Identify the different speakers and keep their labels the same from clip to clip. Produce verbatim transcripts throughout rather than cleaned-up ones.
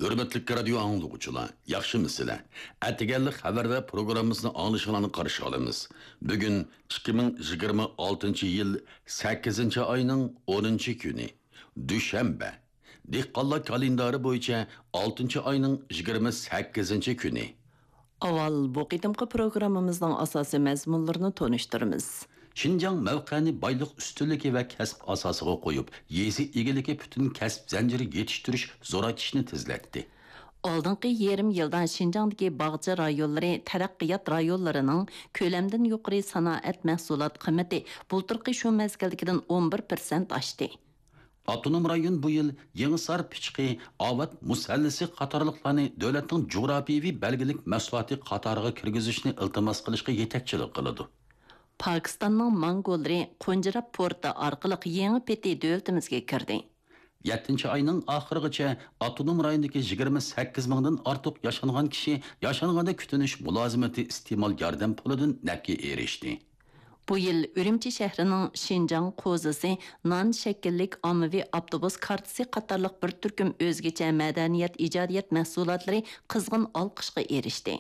Speaker 1: Hürmetlik radio anlıqçılar, yaxşımısınızlar? Әтігәлік xabar və proqramımızın anlaşılanı qarşı alımız. Bugün ikki ming yigirma oltinchi yil sakkizinchi ayının o'ninchi kuni, Dushanba. Dehqonlar kalendari bo'yicha oltinchi ayının yigirma sakkizinchi kuni.
Speaker 2: Aval bu qitimqi programmamızdan asası məzmunlarını tonuşturumuz.
Speaker 1: Şinjan mavqani boyliq ustunligi va kasb asosiga qo'yib, yezi egiligi butun kasb zanjiri yetiştirish zo'raytishni tezlatdi.
Speaker 2: Oldingi yarim yildan Şinjandagi bog'cha rayonlari, taraqqiyot rayonlarining ko'lamdan yuqori sanoat mahsulot qiymati bulturqi shu mezgildagidan o'n bir persent oshdi.
Speaker 1: Avtonom rayon bu yil Yangisar Pichqi, Avat Musallisi qatorliqlarni davlatning jug'rofiyaviy belgilik mahsuloti qatoriga kirgizishni iltimos qilishga yetakchilik qiladi.
Speaker 2: Pakistanning Mongolari Qo'njirab porti orqali yangi peti davlatimizga kirdi.
Speaker 1: yettinchi ayning oxirigacha avtonom rayondagi yigirma sakkiz mingdan ortiq yashangan kishi yashanganda kutinish mulozimati iste'mol yordam pulidan nafga erishdi.
Speaker 2: Bu yil Ürümçi shahrining Şinjan qo'zisi non shakllik ommaviy avtobus kartasi qatorliq bir turkum o'zgacha madaniyat ijodiyat mahsulotlari qizg'in olqishga erishdi.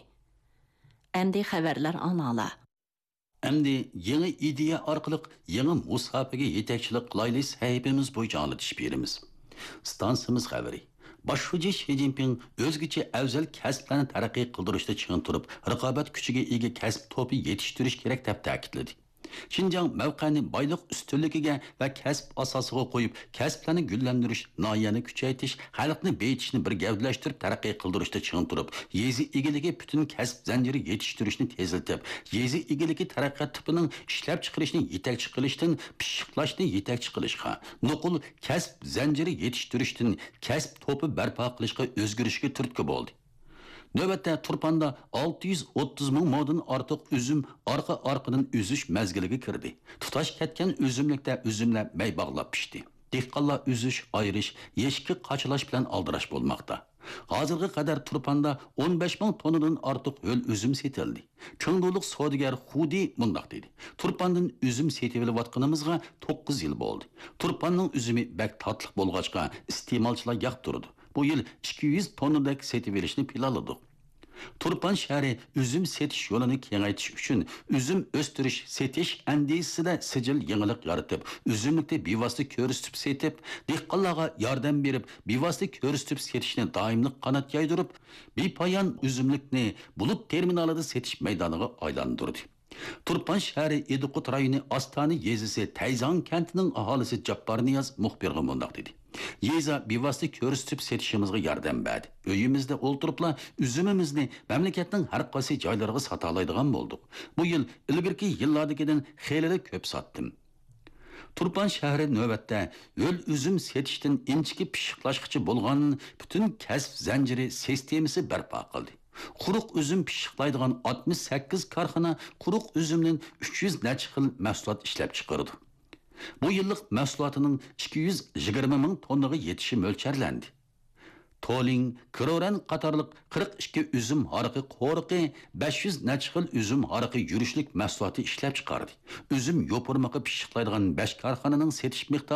Speaker 2: Endi xabarlar anala.
Speaker 1: Endi yeni ideya orqali yeni musobaqa yetakchilik qilaylik sahifamiz bo'yicha anglatish beramiz. Stansiyamiz xabari. Boshlovchi Xi Jinping o'zgacha afzal kasblarni taraqqiy qildirishda ching turib, raqobat kuchiga ega kasb to'pi yetishtirish kerak deb ta'kidladi. Şinjan mavqani boyliq ustunligiga va kasb asosiga qo'yib, kasblarni gullantirish, noyani kuchaytirish, xalqni beyitishni bir gavdalashtirib taraqqiy qildirishda ching turib, yezi egiligi butun kasb zanjiri yetishtirishni tezlatib, yezi egiligi taraqqiyot tipining ishlab chiqarishni yetakchi qilishdan pishiqlashni yetakchi qilishga, nuqul kasb zanjiri yetishtirishdan kasb to'pi barpo qilishga o'zgarishga turtki bo'ldi. Növbətdə Turpanda olti yuz o'ttiz ming modun ortiq üzüm arqa arqadan üzüş mezgiliga kirdi. Tutaş ketgan üzümlikdə üzümlər may bağlab pişdi. Dehqonlar üzüş, ayrish, yeshki qachilash bilan aldirash bo'lmoqda. Hozirga qadar Turpanda o'n besh ming tonnadan ortiq ho'l üzüm setildi. Chengdulik savdogar Xudi mundaq dedi. Turpandan üzüm setib olayotganimizga to'qqiz yil bo'ldi. Turpanning üzümü bak tatliq bo'lg'achqa iste'molchilar yoqtirdi. Bu yil ikki yuz tonnadak setib olishni planladik. Turpan shahri üzüm setish yo'lini kengaytirish uchun üzüm o'stirish, setish andisida sijil yangilik yaratib, üzümlikda bevosita ko'rsatib setib, dehqonlarga yordam berib, bevosita ko'rsatib setishni doimli qanot yaydirib, bepoyon üzümlikni bulut terminalida setish maydoniga aylantirdi. Turpan shahri Ediqut rayoni Ostoni yezisi Tayzon kentining aholisi Jabbor Niyoz muxbirga mundaq dedi. Yeza bevosita ko'rsatib setishimizga yordam berdi. Uyimizda o'ltiribla üzümimizni mamlakatning har qaysi joylariga sota oladigan bo'ldik. Bu yil ilgirki yillardagidan xeyli ko'p sotdim. Turpan shahri navbatda yo'l üzüm setishdan inchiki pishiqlashqichi bo'lgan butun kasb zanjiri sistemasi barpo qildi. Quruq üzüm pishiqlaydigan oltmish sakkiz korxona quruq üzümning uch yuz necha xil mahsulot ishlab chiqardi. Bu yillik mahsulotining ikki yuz yigirma ming tonnaga yetishi mo'ljallanadi. Toling, Kroran qatorliq qirq ikki üzüm hariqi qo'riqi, besh yuz necha xil üzüm hariqi yurishlik mahsuloti ishlab chiqardi. Üzüm yo'pirmoqi pishiqlaydigan besh korxonaning setish miqdori